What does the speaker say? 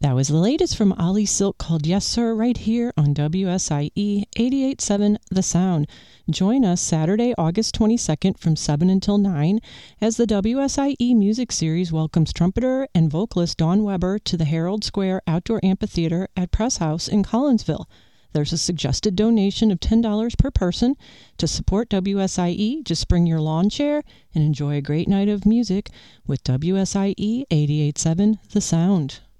That was the latest from Ollie Silk called Yes Sir right here on WSIE 88.7 The Sound. Join us Saturday, August 22nd from 7 until 9 as the WSIE Music Series welcomes trumpeter and vocalist Dawn Weber to the Herald Square Outdoor Amphitheater at Press House in Collinsville. There's a suggested donation of $10 per person. To support WSIE, just bring your lawn chair and enjoy a great night of music with WSIE 88.7 The Sound.